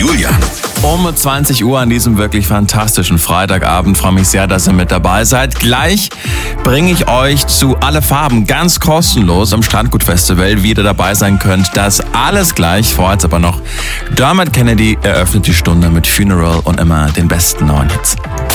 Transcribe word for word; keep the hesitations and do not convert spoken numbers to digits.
Julian. Um zwanzig Uhr an diesem wirklich fantastischen Freitagabend. Freue mich sehr, dass ihr mit dabei seid. Gleich bringe ich euch zu Alle Farben ganz kostenlos am Strandgut-Festival, wie ihr dabei sein könnt. Das alles gleich. Vorher jetzt aber noch Dermot Kennedy eröffnet die Stunde mit Funeral und immer den besten neuen Hits.